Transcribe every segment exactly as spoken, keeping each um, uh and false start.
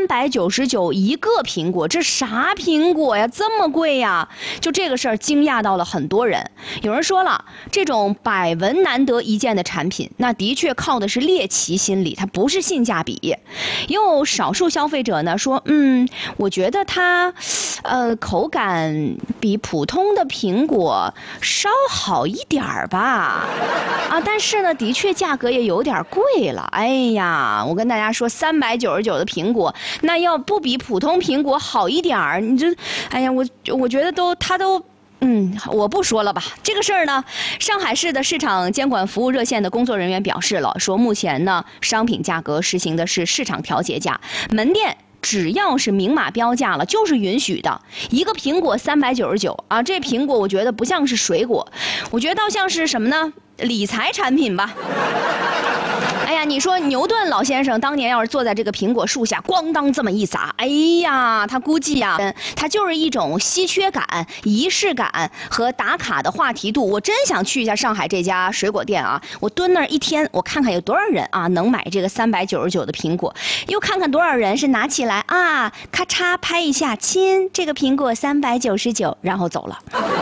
百九十九一个苹果，这啥苹果呀？这么贵呀？就这个事儿惊讶到了很多人。有人说了，这种百闻难得一见的产品，那的确靠的是猎奇心理，它不是性价比。也有少数消费者呢说，嗯，我觉得它，呃，口感比普通的苹果稍好一点儿吧，啊，但是呢，的确价格也有点贵了。哎呀，我跟大家说，三百九十九的苹果，那要不比普通苹果好一点儿，你这，哎呀，我我觉得都它都。嗯，我不说了吧。这个事儿呢，上海市的市场监管服务热线的工作人员表示了，说目前呢，商品价格实行的是市场调节价，门店只要是明码标价了，就是允许的。一个苹果三百九十九啊，这苹果我觉得不像是水果，我觉得倒像是什么呢？理财产品吧。哎呀，你说牛顿老先生当年要是坐在这个苹果树下，咣当这么一砸，哎呀，他估计呀、啊，他就是一种稀缺感、仪式感和打卡的话题度。我真想去一下上海这家水果店啊，我蹲那儿一天，我看看有多少人啊能买这个三百九十九的苹果，又看看多少人是拿起来啊，咔嚓拍一下，亲，这个苹果三百九十九，然后走了。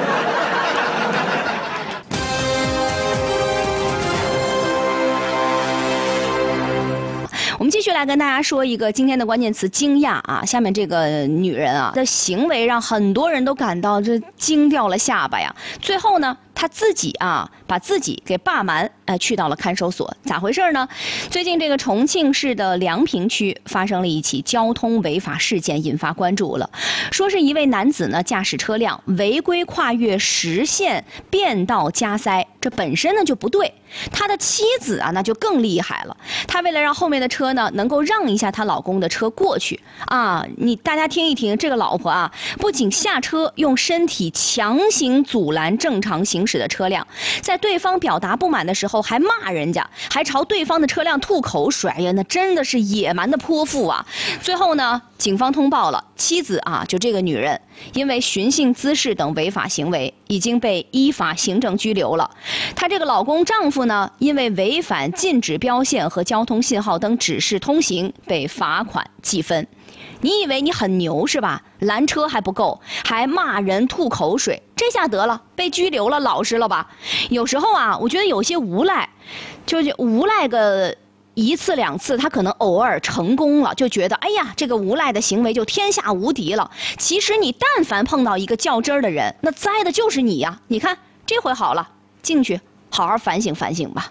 我们继续来跟大家说一个今天的关键词，惊讶啊！下面这个女人啊的行为让很多人都感到这惊掉了下巴呀。最后呢，她自己啊把自己给罢瞒，呃，去到了看守所。咋回事呢？最近这个重庆市的梁平区发生了一起交通违法事件，引发关注了。说是一位男子呢驾驶车辆违规跨越实线变道加塞，这本身呢就不对。他的妻子啊那就更厉害了，他为了让后面的车呢能够让一下她老公的车过去啊，你大家听一听，这个老婆啊不仅下车用身体强行阻拦正常行驶的车辆，在对方表达不满的时候还骂人家，还朝对方的车辆吐口水，哎呀，那真的是野蛮的泼妇啊！最后呢，警方通报了，妻子啊就这个女人因为寻衅滋事等违法行为已经被依法行政拘留了。她这个老公丈夫呢，因为违反禁止标线和交通信号灯指示通行被罚款记分。你以为你很牛是吧？拦车还不够，还骂人吐口水，这下得了，被拘留了，老实了吧？有时候啊，我觉得有些无赖，就是无赖个一次两次，他可能偶尔成功了，就觉得哎呀，这个无赖的行为就天下无敌了。其实你但凡碰到一个较真儿的人，那栽的就是你呀！你看这回好了，进去好好反省反省吧。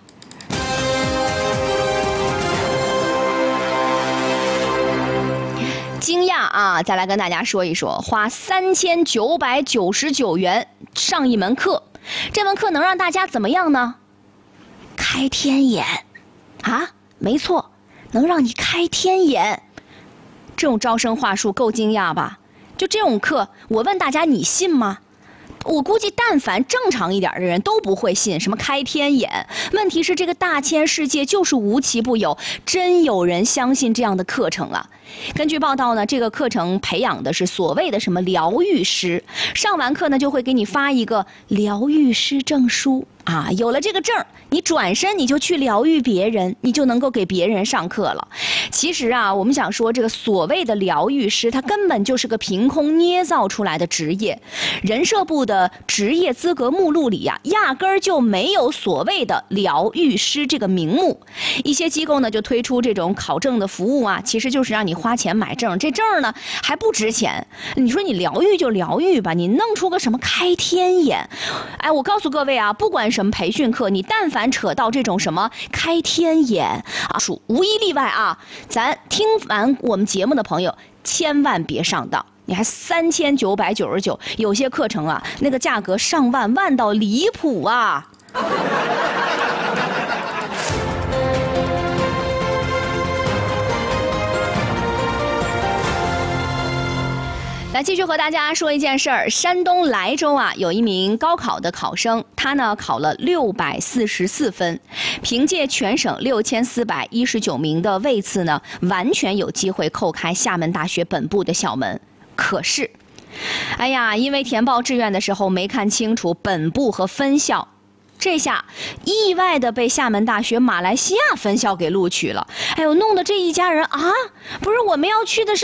惊讶啊！再来跟大家说一说，花三千九百九十九元上一门课，这门课能让大家怎么样呢？开天眼啊！没错，能让你开天眼。这种招生话术够惊讶吧？就这种课，我问大家，你信吗？我估计但凡正常一点的人都不会信什么开天眼。问题是这个大千世界就是无奇不有，真有人相信这样的课程啊。根据报道呢，这个课程培养的是所谓的什么疗愈师，上完课呢就会给你发一个疗愈师证书啊，有了这个证，你转身你就去疗愈别人，你就能够给别人上课了。其实啊，我们想说这个所谓的疗愈师，他根本就是个凭空捏造出来的职业。人社部的职业资格目录里呀、啊，压根儿就没有所谓的疗愈师这个名目。一些机构呢就推出这种考证的服务啊，其实就是让你花钱买证，这证呢还不值钱。你说你疗愈就疗愈吧，你弄出个什么开天眼？哎，我告诉各位啊，不管什么培训课，你但凡扯到这种什么开天眼啊，属无一例外啊，咱听完我们节目的朋友千万别上当。你还三千九百九十九，有些课程啊，那个价格上万，万到离谱啊！来继续和大家说一件事儿，山东莱州啊，有一名高考的考生，他呢考了六百四十四分，凭借全省六千四百一十九名的位次呢，完全有机会叩开厦门大学本部的校门。可是，哎呀，因为填报志愿的时候没看清楚本部和分校，这下意外的被厦门大学马来西亚分校给录取了。哎呦，弄得这一家人啊，不是我们要去的是